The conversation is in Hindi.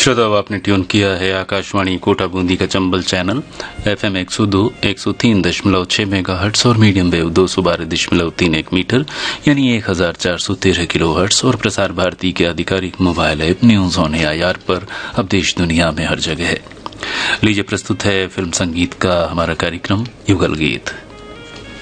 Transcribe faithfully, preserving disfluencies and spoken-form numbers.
श्रोताओं, आपने ट्यून किया है आकाशवाणी कोटा बूंदी का चंबल चैनल एफ एम एक सौ दो एक सौ तीन दशमलव छह मेगा हर्ट्स और मीडियम वेव दो सौ बारह दशमलव तीन एक मीटर यानी एक हजार चार सौ तेरह किलो हर्ट्स और प्रसार भारती के आधिकारिक mobile app news on A I R पर अब देश दुनिया में हर जगह है। लीजिए प्रस्तुत है फिल्म संगीत का हमारा कार्यक्रम युगल गीत।